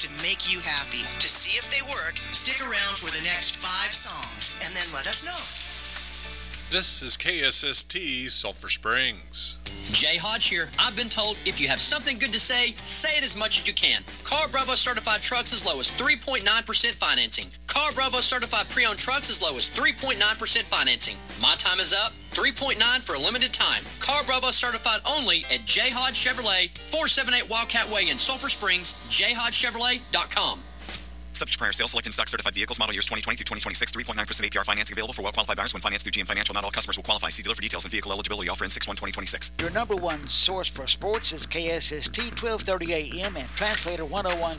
to make you happy. To see if they work, stick around for the next 5 songs and then let us know. This is KSST Sulphur Springs. Jay Hodge here. I've been told if you have something good to say it as much as you can. Car Bravo certified trucks as low as 3.9% financing. Car Bravo certified pre-owned trucks as low as 3.9% financing. My time is up. 3.9 for a limited time. Car Bravo certified only at J. Hodge Chevrolet, 478 Wildcat Way in Sulphur Springs, jhodgechevrolet.com. Subject to prior sale, select in-stock certified vehicles, model years 2020 through 2026, 3.9% APR financing available for well-qualified buyers when financed through GM Financial. Not all customers will qualify. See dealer for details and vehicle eligibility. Offer in 6/1/2026. Your number one source for sports is KSST 1230 AM and Translator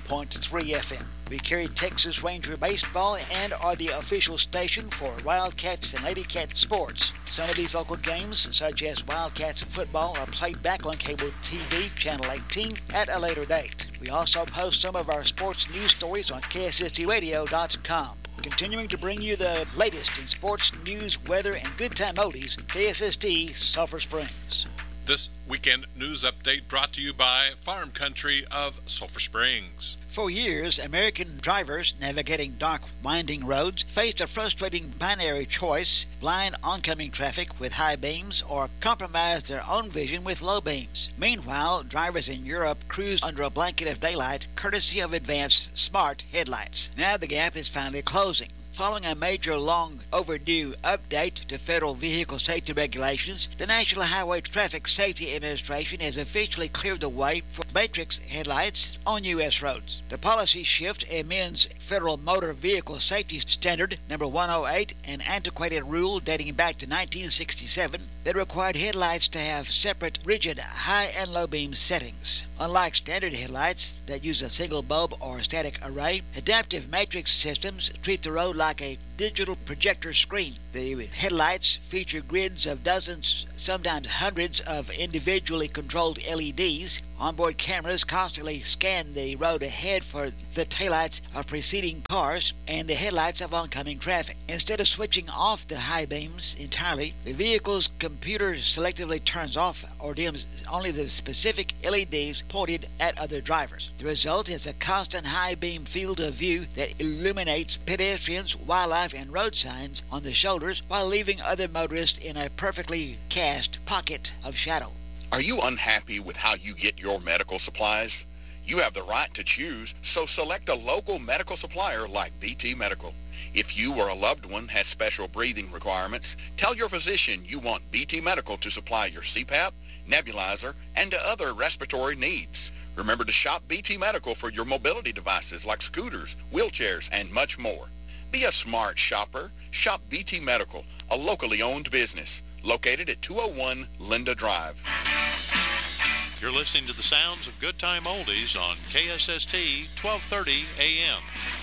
101.3 FM. We carry Texas Ranger baseball and are the official station for Wildcats and Lady Cat sports. Some of these local games, such as Wildcats football, are played back on cable TV, Channel 18, at a later date. We also post some of our sports news stories on KSSTradio.com. Continuing to bring you the latest in sports, news, weather, and good time oldies, KSST Sulphur Springs. This weekend news update brought to you by Farm Country of Sulphur Springs. For years, American drivers navigating dark, winding roads faced a frustrating binary choice: blind oncoming traffic with high beams or compromise their own vision with low beams. Meanwhile, drivers in Europe cruised under a blanket of daylight courtesy of advanced smart headlights. Now the gap is finally closing. Following a major long overdue update to federal vehicle safety regulations, the National Highway Traffic Safety Administration has officially cleared the way for matrix headlights on U.S. roads. The policy shift amends Federal Motor Vehicle Safety Standard number 108, an antiquated rule dating back to 1967 that required headlights to have separate rigid high and low beam settings. Unlike standard headlights that use a single bulb or static array, adaptive matrix systems treat the road like a digital projector screen. The headlights feature grids of dozens, sometimes hundreds of individually controlled LEDs. Onboard cameras constantly scan the road ahead for the taillights of preceding cars and the headlights of oncoming traffic. Instead of switching off the high beams entirely, the vehicle's computer selectively turns off or dims only the specific LEDs pointed at other drivers. The result is a constant high beam field of view that illuminates pedestrians, wildlife, and road signs on the shoulders while leaving other motorists in a perfectly cast pocket of shadow. Are you unhappy with how you get your medical supplies? You have the right to choose, so select a local medical supplier like BT Medical. If you or a loved one has special breathing requirements, tell your physician you want BT Medical to supply your CPAP, nebulizer, and other respiratory needs. Remember to shop BT Medical for your mobility devices like scooters, wheelchairs, and much more. Be a smart shopper. Shop BT Medical, a locally owned business located at 201 Linda Drive. You're listening to the sounds of Good Time Oldies on KSST 1230 AM.